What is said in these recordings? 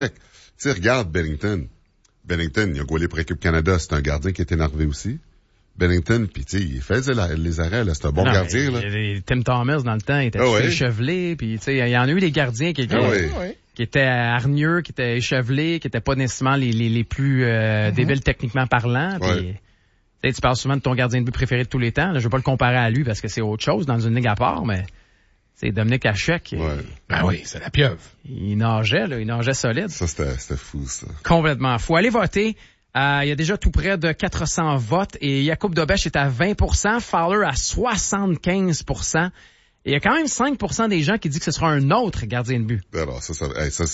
Tu sais, regarde Bennington. Bennington, il a goalé pour l'équipe Canada. C'est un gardien qui est énervé aussi. Bennington, puis tu sais, il faisait les arrêts, là. C'est un bon gardien, là. Tim Thomas, dans le temps, il était échevelé, puis tu sais, il y en a eu des gardiens qui étaient hargneux, qui étaient échevelés, qui étaient pas nécessairement les plus débiles techniquement parlant. Puis, tu parles souvent de ton gardien de but préféré de tous les temps. Là, je veux pas le comparer à lui parce que c'est autre chose dans une ligue à part, mais c'est Dominique Hachek. Ben oui, c'est la pieuvre. Il nageait solide. Ça, c'était fou, ça. Complètement fou. Allez voter. Il y a déjà tout près de 400 votes et Jakub Dobeš est à 20%, Fowler à 75%. Et il y a quand même 5% des gens qui disent que ce sera un autre gardien de but. Alors, ça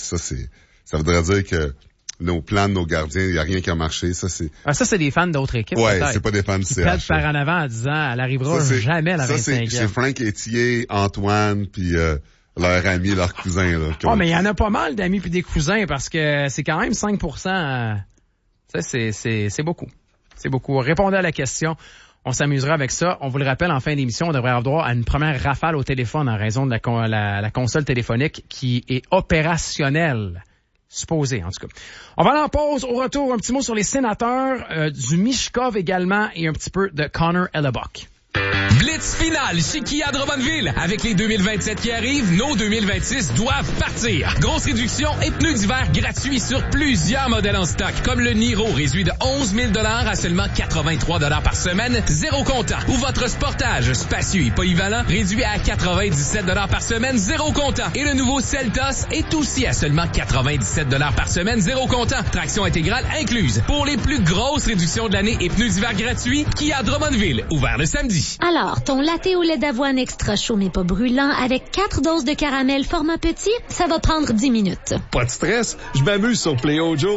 voudrait dire que nos plans de nos gardiens, il n'y a rien qui a marché. Ça, c'est des fans d'autres équipes. Ouais, c'est pas des fans du CH. Ils perdent par en avant en disant, elle arrivera jamais à la 25e. C'est Frank Etier, Antoine, puis leur ami, leur cousin, là. Mais il y en a pas mal d'amis puis des cousins parce que c'est quand même 5%. Ça, c'est beaucoup. C'est beaucoup. Répondez à la question. On s'amusera avec ça. On vous le rappelle, en fin d'émission, on devrait avoir droit à une première rafale au téléphone en raison de la console téléphonique qui est opérationnelle. Supposé, en tout cas. On va aller en pause. Au retour, un petit mot sur les sénateurs, du Mishkov également et un petit peu de Connor Hellebuck. Blitz finale chez Kia Drummondville. Avec les 2027 qui arrivent, nos 2026 doivent partir. Grosse réduction et pneus d'hiver gratuits sur plusieurs modèles en stock, comme le Niro, réduit de 11 000 $ à seulement 83 $ par semaine, zéro comptant. Ou votre Sportage, spacieux et polyvalent, réduit à 97 $ par semaine, zéro comptant. Et le nouveau Seltos est aussi à seulement 97 $ par semaine, zéro comptant. Traction intégrale incluse. Pour les plus grosses réductions de l'année et pneus d'hiver gratuits, Kia Drummondville, ouvert le samedi. Alors, ton latte au lait d'avoine extra chaud mais pas brûlant avec 4 doses de caramel format petit, ça va prendre 10 minutes. Pas de stress, je m'amuse sur Play Ojo.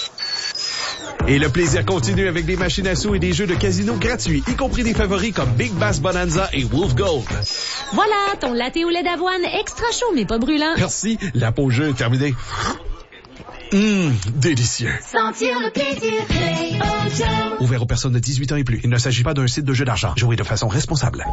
Et le plaisir continue avec des machines à sous et des jeux de casino gratuits, y compris des favoris comme Big Bass Bonanza et Wolf Gold. Voilà, ton latte au lait d'avoine extra chaud mais pas brûlant. Merci, la pause jeu est terminée. Délicieux. Sentir le plaisir Play Ojo. Ouvert aux personnes de 18 ans et plus. Il ne s'agit pas d'un site de jeu d'argent. Jouez de façon responsable.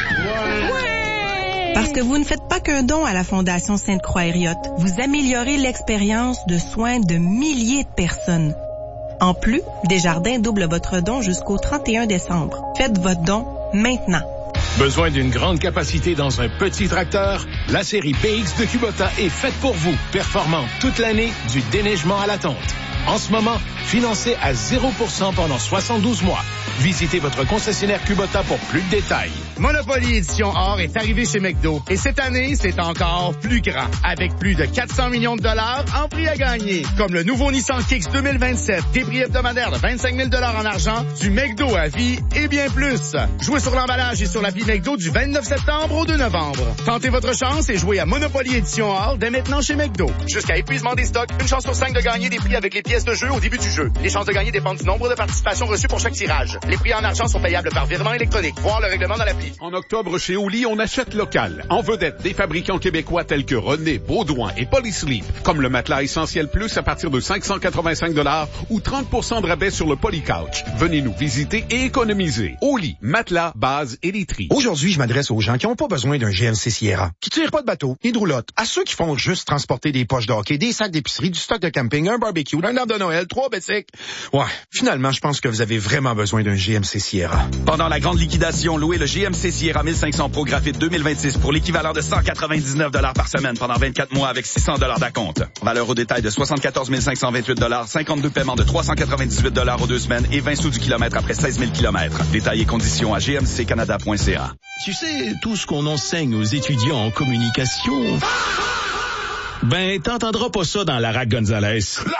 Parce que vous ne faites pas qu'un don à la Fondation Sainte-Croix-Hériote. Vous améliorez l'expérience de soins de milliers de personnes. En plus, Desjardins double votre don jusqu'au 31 décembre. Faites votre don maintenant. Besoin d'une grande capacité dans un petit tracteur? La série PX de Kubota est faite pour vous. Performante toute l'année, du déneigement à la tonte. En ce moment, financé à 0% pendant 72 mois. Visitez votre concessionnaire Kubota pour plus de détails. Monopoly Édition Or est arrivé chez McDo. Et cette année, c'est encore plus grand. Avec plus de 400 millions de dollars en prix à gagner. Comme le nouveau Nissan Kicks 2027. Des prix hebdomadaires de 25 000 $ en argent. Du McDo à vie et bien plus. Jouez sur l'emballage et sur l'appli McDo du 29 septembre au 2 novembre. Tentez votre chance et jouez à Monopoly Édition Or dès maintenant chez McDo. Jusqu'à épuisement des stocks, une chance sur 5 de gagner des prix avec les pièces de jeu au début du jeu. Les chances de gagner dépendent du nombre de participations reçues pour chaque tirage. Les prix en argent sont payables par virement électronique. Voir le règlement dans l'appli. En octobre, chez Oli, on achète local. En vedette, des fabricants québécois tels que René, Baudouin et Polysleep. Comme le matelas Essentiel Plus à partir de 585 $ ou 30% de rabais sur le Polycouch. Venez nous visiter et économiser. Oli, matelas, base et literie. Aujourd'hui, je m'adresse aux gens qui n'ont pas besoin d'un GMC Sierra, qui tirent pas de bateau, ni de roulotte. À ceux qui font juste transporter des poches de hockey, des sacs d'épicerie, du stock de camping, un barbecue, un arbre de Noël, 3 bicycles. Ouais, finalement, je pense que vous avez vraiment besoin d'un GMC Sierra. Pendant la grande liquidation, louez le GMC Sierra 1500 Pro Graphite 2026 pour l'équivalent de 199 $ par semaine pendant 24 mois avec 600 $ d'acompte. Valeur au détail de 74 528 $, 52 paiements de 398 $ aux 2 semaines et 20 sous du kilomètre après 16 000 km. Détails et conditions à gmccanada.ca. Tu sais, tout ce qu'on enseigne aux étudiants en communication... Ben, t'entendras pas ça dans Lara Gonzalez.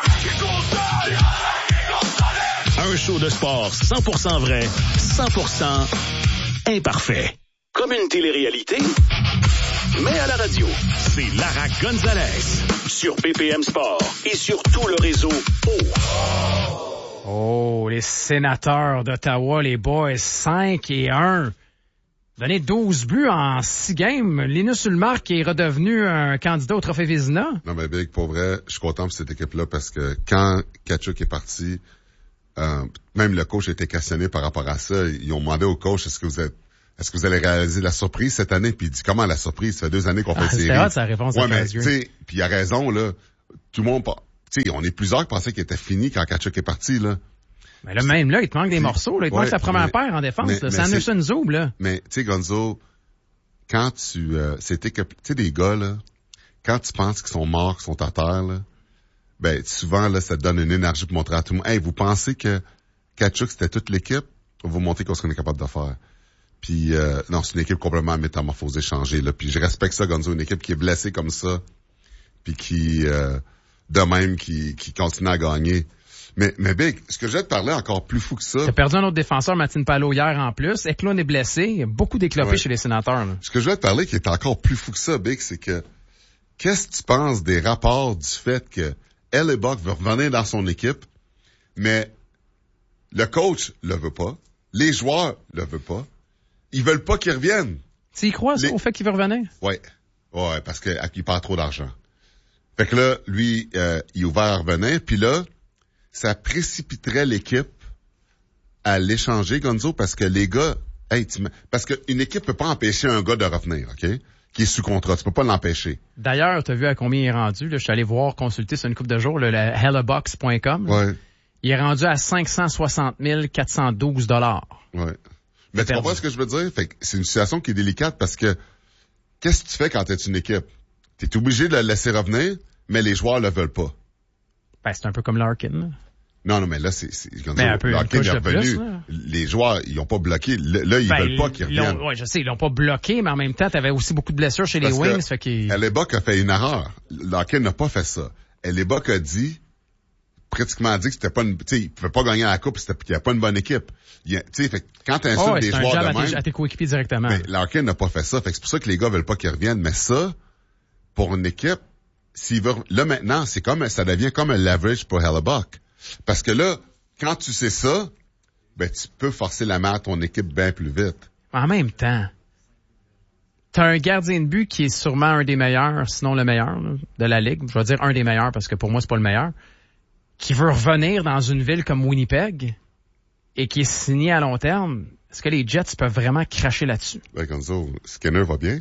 Un show de sport 100% vrai, 100% imparfait. Comme une télé-réalité, mais à la radio. C'est Lara Gonzalez sur BPM Sport et sur tout le réseau Oh, les sénateurs d'Ottawa, les boys, 5-1. Donné 12 buts en 6 games. Linus Ullmark est redevenu un candidat au Trophée Vézina. Non, mais Big, pour vrai, je suis content pour cette équipe-là parce que quand Tkachuk est parti, même le coach a été questionné par rapport à ça. Ils ont demandé au coach, est-ce que vous allez réaliser la surprise cette année? Puis il dit, comment la surprise? Ça fait 2 années qu'on fait série. C'est hot, sa réponse. Ouais, mais tu sais, puis il a raison, là. Tout le monde, tu sais, on est plusieurs qui pensaient qu'il était fini quand Tkachuk est parti, là. Mais là, même là, il te manque des morceaux, là. Il te manque sa première paire en défense, là. C'est Anderson Zub, là. Mais, tu sais, Gonzo, quand tu sais, des gars, là, quand tu penses qu'ils sont morts, qu'ils sont à terre, là, ben, souvent, là, ça te donne une énergie pour montrer à tout le monde. Hey, vous pensez que Tkachuk, c'était toute l'équipe? On va vous montrer ce qu'on est capable de faire. Puis, non, c'est une équipe complètement métamorphosée, changée, là. Puis, je respecte ça, Gonzo, une équipe qui est blessée comme ça, puis qui, de même, qui continue à gagner. Mais Big, ce que je vais te parler encore plus fou que ça... T'as perdu un autre défenseur, Martin Palot, hier en plus. Eklund est blessé. Il y a beaucoup d'éclopés chez les Sénateurs, là. Ce que je vais te parler qui est encore plus fou que ça, Big, c'est que qu'est-ce que tu penses des rapports du fait que Hellebuyck veut revenir dans son équipe, mais le coach le veut pas, les joueurs le veulent pas, ils veulent pas qu'il revienne. Tu y crois, au fait qu'il veut revenir? Ouais, parce qu'il perd trop d'argent. Fait que là, lui, il est ouvert à revenir, puis là, ça précipiterait l'équipe à l'échanger, Gonzo, parce que les gars, parce qu'une équipe peut pas empêcher un gars de revenir, OK? Qui est sous contrat. Tu peux pas l'empêcher. D'ailleurs, t'as vu à combien il est rendu, là? Je suis allé voir, consulter sur une couple de jours, le hellebuyck.com. Ouais. Il est rendu à 560 412 $. Ouais. Mais tu comprends ce que je veux dire? Fait que c'est une situation qui est délicate parce que qu'est-ce que tu fais quand t'es une équipe? T'es obligé de le laisser revenir, mais les joueurs le veulent pas. Ben, c'est un peu comme Larkin, là. Non, mais là, c'est un peu Larkin est revenu. Plus, les joueurs, ils ont pas bloqué. Là, ils veulent pas qu'ils reviennent. Ouais, je sais, ils l'ont pas bloqué, mais en même temps, t'avais aussi beaucoup de blessures chez les Wings, fait qu'il... Hellebuyck a fait une erreur. Larkin n'a pas fait ça. Hellebuyck a pratiquement dit que c'était pas une, tu sais, il pouvait pas gagner la coupe, qu'il n'y a pas une bonne équipe. Tu sais, fait quand t'insultes des joueurs de même. À tes coéquipiers directement. Mais Larkin n'a pas fait ça. Fait que c'est pour ça que les gars veulent pas qu'ils reviennent. Mais ça, pour une équipe, s'il veut, là maintenant, ça devient comme un leverage pour Hellebuyck. Parce que là, quand tu sais ça, ben, tu peux forcer la main à ton équipe bien plus vite. En même temps, t'as un gardien de but qui est sûrement un des meilleurs, sinon le meilleur, là, de la Ligue. Je vais dire un des meilleurs parce que pour moi, c'est pas le meilleur. Qui veut revenir dans une ville comme Winnipeg et qui est signé à long terme. Est-ce que les Jets peuvent vraiment cracher là-dessus? Ben, Gonzo, Skinner va bien.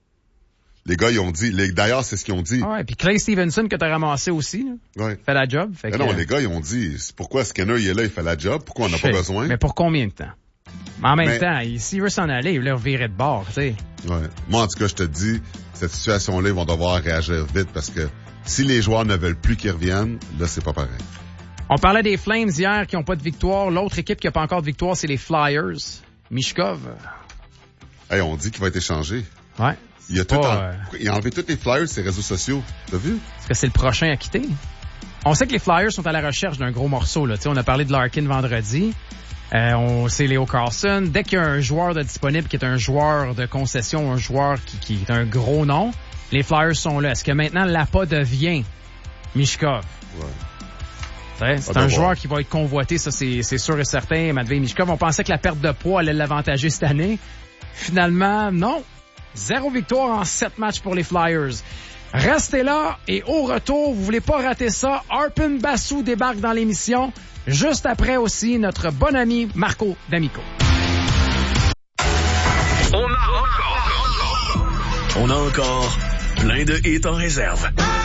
Les gars, ils ont dit, d'ailleurs, c'est ce qu'ils ont dit. Ouais, puis Clay Stevenson que t'as ramassé aussi, là, fait la job. Fait non, les gars, ils ont dit, c'est pourquoi Skinner, il est là, il fait la job, pourquoi on n'a pas besoin? Mais pour combien de temps? Mais en même temps, s'il veut s'en aller, il veut virer de bord, tu sais. Ouais. Moi, en tout cas, je te dis, cette situation-là, ils vont devoir réagir vite parce que si les joueurs ne veulent plus qu'ils reviennent, là, c'est pas pareil. On parlait des Flames hier qui n'ont pas de victoire. L'autre équipe qui n'a pas encore de victoire, c'est les Flyers. Mishkov. Hey, on dit qu'il va être échangé. Ouais. Il a enlevé tous les Flyers sur ses réseaux sociaux. T'as vu? Est-ce que c'est le prochain à quitter? On sait que les Flyers sont à la recherche d'un gros morceau, là. Tu sais, on a parlé de Larkin vendredi. On sait Leo Carlson. Dès qu'il y a un joueur de disponible qui est un joueur de concession, un joueur qui est un gros nom, les Flyers sont là. Est-ce que maintenant Lapa devient Mishkov? Ouais. C'est un joueur qui va être convoité, ça c'est sûr et certain. Matvei Mishkov, on pensait que la perte de poids allait l'avantager cette année. Finalement, non. 0 victoire en 7 matchs pour les Flyers. Restez là et au retour, vous voulez pas rater ça, Arpon Bassou débarque dans l'émission. Juste après aussi, notre bon ami Marco D'Amico. On a encore plein de hits en réserve.